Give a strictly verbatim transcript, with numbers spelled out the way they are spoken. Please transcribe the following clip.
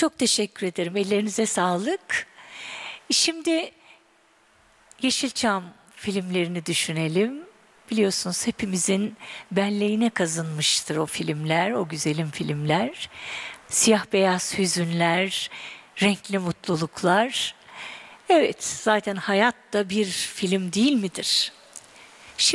Çok teşekkür ederim. Ellerinize sağlık. Şimdi Yeşilçam filmlerini düşünelim. Biliyorsunuz hepimizin belleğine kazınmıştır o filmler, o güzelim filmler. Siyah beyaz hüzünler, renkli mutluluklar. Evet, zaten hayat da bir film değil midir?